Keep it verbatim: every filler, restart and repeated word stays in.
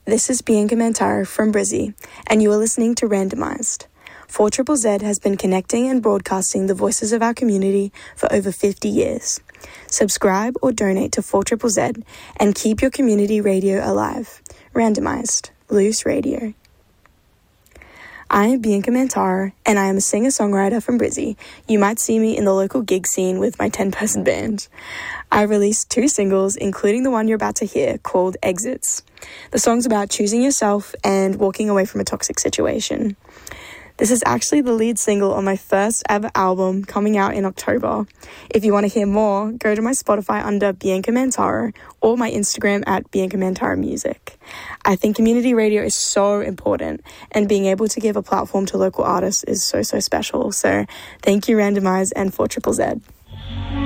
This is Bianca Mantaro from Brizzy, and you are listening to Randomized. four Z Z Z has been connecting and broadcasting the voices of our community for over fifty years. Subscribe or donate to four Z Z Z and keep your community radio alive. Randomized, Loose Radio. I am Bianca Mantaro, and I am a singer-songwriter from Brizzy. You might see me in the local gig scene with my ten-person band. I released two singles, including the one you're about to hear, called Exits. The song's about choosing yourself and walking away from a toxic situation. This is actually the lead single on my first ever album coming out in October. If you want to hear more, go to my Spotify under Bianca Mantaro or my Instagram at Bianca Mantaro Music. I think community radio is so important, and being able to give a platform to local artists is so, so special. So thank you, Randomize and four Z Z Z.